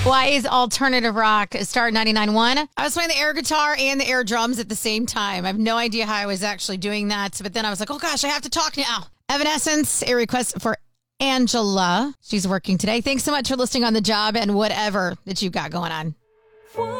Why is alternative rock Star 99.1? I was playing the air guitar and the air drums at the same time. I have no idea how I was actually doing that. But then I was like, oh gosh, I have to talk now. Evanescence, a request for Angela. She's working today. Thanks so much for listening on the job and whatever that you've got going on.